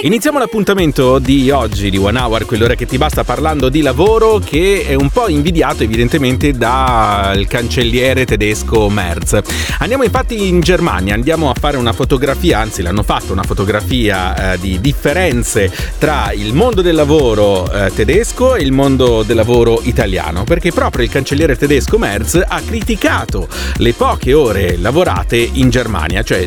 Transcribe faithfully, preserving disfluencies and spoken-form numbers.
Iniziamo l'appuntamento di oggi di One Hour, quell'ora che ti basta, parlando di lavoro, che è un po' invidiato evidentemente dal cancelliere tedesco Merz. Andiamo infatti in Germania, andiamo a fare una fotografia, anzi l'hanno fatto una fotografia eh, di differenze tra il mondo del lavoro eh, tedesco e il mondo del lavoro italiano, perché proprio il cancelliere tedesco Merz ha criticato le poche ore lavorate in Germania, cioè